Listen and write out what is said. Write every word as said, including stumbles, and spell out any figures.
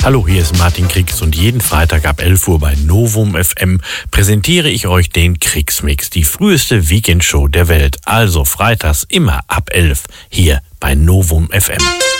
Hallo, hier ist Martin Kriegs und jeden Freitag ab elf Uhr bei Novum F M präsentiere ich euch den Kriegsmix, die früheste Weekendshow der Welt. Also freitags immer ab elf hier bei Novum F M.